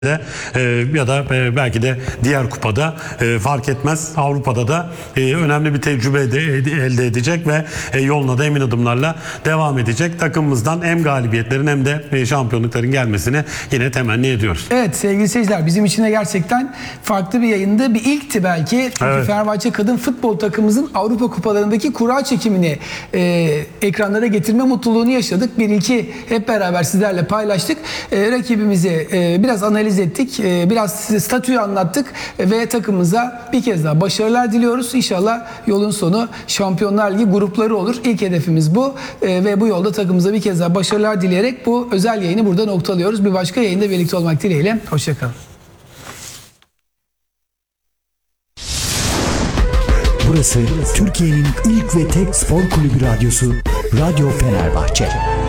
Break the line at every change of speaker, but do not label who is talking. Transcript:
ya da belki de diğer kupada fark etmez. Avrupa'da da önemli bir tecrübe elde edecek ve yoluna da emin adımlarla devam edecek. Takımımızdan hem galibiyetlerin hem de şampiyonlukların gelmesini yine temenni ediyoruz.
Evet sevgili seyirciler, bizim için de gerçekten farklı bir yayındı. Bir ilkti belki. Çünkü evet, Fenerbahçe kadın futbol takımımızın Avrupa kupalarındaki kura çekimini ekranlara getirme mutluluğunu yaşadık. Bir ilki hep beraber sizlerle paylaştık. Rakibimizi biraz analiz ettik. Biraz size statüyü anlattık ve takımımıza bir kez daha başarılar diliyoruz. İnşallah yolun sonu Şampiyonlar Ligi grupları olur. İlk hedefimiz bu ve bu yolda takımımıza bir kez daha başarılar dileyerek bu özel yayını burada noktalıyoruz. Bir başka yayında birlikte olmak dileğiyle. Hoşçakalın.
Burası Türkiye'nin ilk ve tek spor kulübü radyosu Radyo Fenerbahçe.